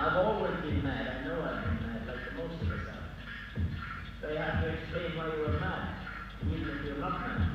I've always been mad. I know I've been mad, like the most of us are. They have to explain why you were mad, even if you're not mad.